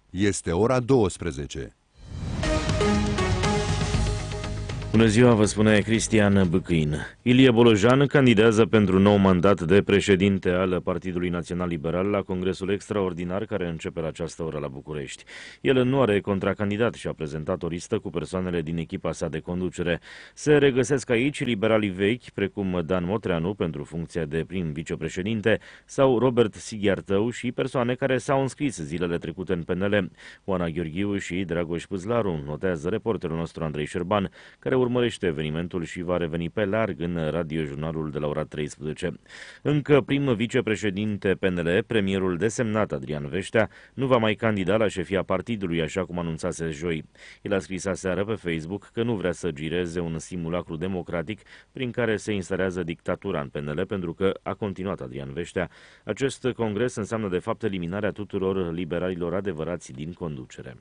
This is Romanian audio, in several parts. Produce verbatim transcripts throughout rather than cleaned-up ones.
Este ora douăsprezece. Bună ziua, vă spune Cristian Băcâin. Ilie Bolojan candidează pentru nou mandat de președinte al Partidului Național Liberal la Congresul Extraordinar care începe la această oră la București. El nu are contracandidat și a prezentat o listă cu persoanele din echipa sa de conducere. Se regăsesc aici liberalii vechi, precum Dan Motreanu pentru funcția de prim vicepreședinte sau Robert Sighiartău și persoane care s-au înscris zilele trecute în P N L. Oana Gheorghiu și Dragoș Pâzlaru, notează reporterul nostru Andrei Șerban, care urmărește evenimentul și va reveni pe larg în radiojurnalul de la ora treisprezece. Încă prim vicepreședinte P N L, premierul desemnat Adrian Veștea, nu va mai candida la șefia partidului, așa cum anunțase joi. El a scris aseară pe Facebook că nu vrea să gireze un simulacru democratic prin care se instalează dictatura în P N L, pentru că, a continuat Adrian Veștea, acest congres înseamnă de fapt eliminarea tuturor liberalilor adevărați din conducere.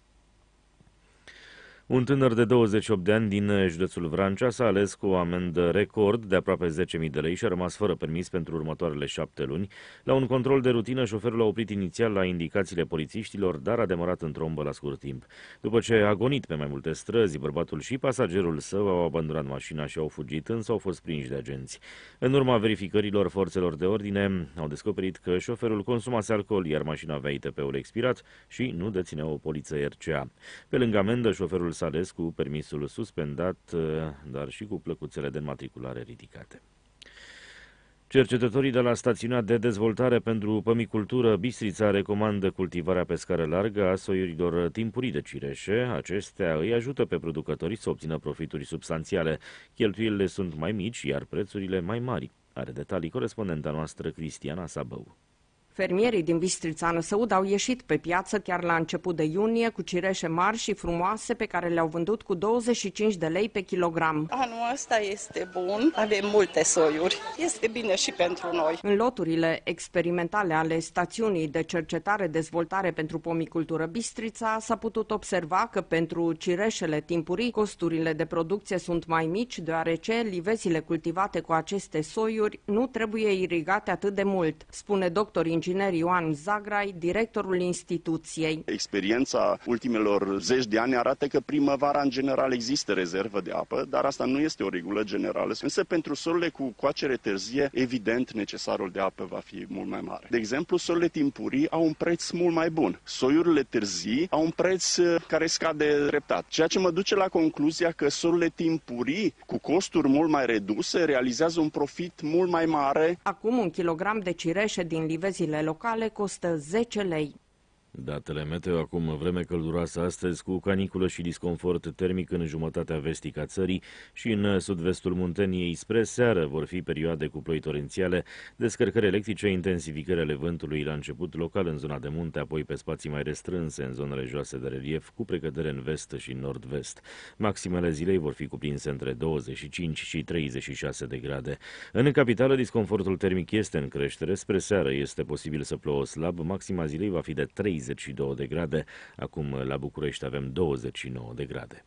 Un tânăr de douăzeci și opt de ani din județul Vrancea s-a ales cu o amendă record de aproape zece mii de lei și a rămas fără permis pentru următoarele șapte luni. La un control de rutină, șoferul a oprit inițial la indicațiile polițiștilor, dar a demarat în trombă la scurt timp. După ce a agonit pe mai multe străzi, bărbatul și pasagerul său au abandonat mașina și au fugit, însă au fost prinși de agenți. În urma verificărilor forțelor de ordine, au descoperit că șoferul consumase alcool, iar mașina avea I T P-ul expirat și nu deținea o poliță R C A. Pe lângă amendă, șoferul s-a ales cu permisul suspendat, dar și cu plăcuțele de înmatriculare ridicate. Cercetătorii de la Stațiunea de Dezvoltare pentru Pămicultură Bistrița recomandă cultivarea pe scară largă a soiurilor timpurii de cireșe. Acestea îi ajută pe producătorii să obțină profituri substanțiale. Cheltuielile sunt mai mici, iar prețurile mai mari. Are detalii corespondenta noastră Cristiana Sabău. Fermierii din Bistrița Năsăud au ieșit pe piață chiar la început de iunie cu cireșe mari și frumoase pe care le-au vândut cu douăzeci și cinci de lei pe kilogram. Anul ăsta este bun, avem multe soiuri, este bine și pentru noi. În loturile experimentale ale Stațiunii de Cercetare Dezvoltare pentru Pomicultură Bistrița s-a putut observa că pentru cireșele timpurii costurile de producție sunt mai mici, deoarece livezile cultivate cu aceste soiuri nu trebuie irigate atât de mult, spune doctor inginer Ioan Zagrai, directorul instituției. Experiența ultimelor zeci de ani arată că primăvara în general există rezervă de apă, dar asta nu este o regulă generală. Însă pentru solurile cu coacere târzie, evident, necesarul de apă va fi mult mai mare. De exemplu, solurile timpurii au un preț mult mai bun. Soiurile târzii au un preț care scade treptat, ceea ce mă duce la concluzia că solurile timpurii cu costuri mult mai reduse realizează un profit mult mai mare. Acum un kilogram de cireșe din livezile locale costă zece lei. Datele meteo acum: vreme călduroasă astăzi cu caniculă și disconfort termic în jumătatea vestică a țării și în sud-vestul Munteniei. Spre seară vor fi perioade cu ploi torențiale, descărcări electrice, intensificări ale vântului la început local în zona de munte, apoi pe spații mai restrânse în zonele joase de relief, cu precădere în vest și nord-vest. Maximele zilei vor fi cuprinse între douăzeci și cinci și treizeci și șase de grade. În capitală, disconfortul termic este în creștere. Spre seară este posibil să plouă slab. Maxima zilei va fi de treizeci și două de grade. Acum la București avem douăzeci și nouă de grade.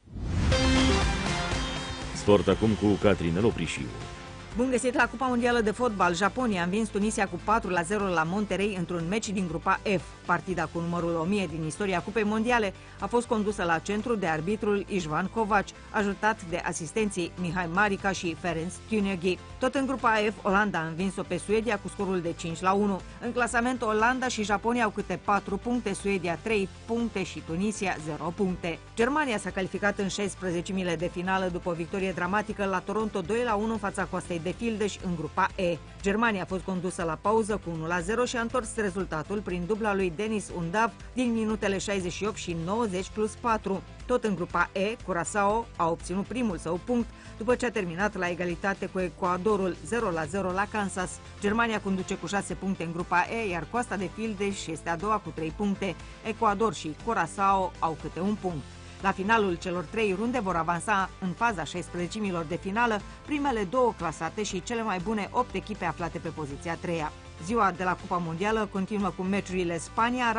Sport acum cu Catrin Loprișiu. Bun găsit la Cupa Mondială de Fotbal. Japonia a învins Tunisia cu patru la zero la Monterrey într-un meci din grupa F. Partida cu numărul o mie din istoria Cupei Mondiale a fost condusă la centru de arbitrul Ișvan Covaci, ajutat de asistenții Mihai Marica și Ferenc Tünögi. Tot în grupa F, Olanda a învins-o pe Suedia cu scorul de cinci la unu. În clasament, Olanda și Japonia au câte patru puncte, Suedia trei puncte și Tunisia zero puncte. Germania s-a calificat în șaisprezecimile de finală după o victorie dramatică la Toronto doi la unu în fața Coastei de Fildeș în grupa E. Germania a fost condusă la pauză cu unu la zero și a întors rezultatul prin dubla lui Denis Undav din minutele șaizeci și opt și nouăzeci plus patru. Tot în grupa E, Curaçao a obținut primul său punct după ce a terminat la egalitate cu Ecuadorul zero la zero la Kansas. Germania conduce cu șase puncte în grupa E, iar Coasta de Fildeș este a doua cu trei puncte. Ecuador și Curaçao au câte un punct. La finalul celor trei runde vor avansa în faza șaisprezecimilor de finală primele două clasate și cele mai bune opt echipe aflate pe poziția a treia. Ziua de la Cupa Mondială continuă cu meciurile Spania.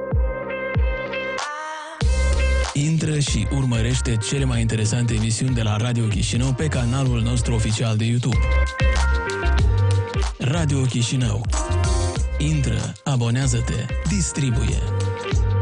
Intră și urmărește cele mai interesante emisiuni de la Radio Chișinău pe canalul nostru oficial de YouTube. Radio Chișinău. Intră, abonează-te, distribuie.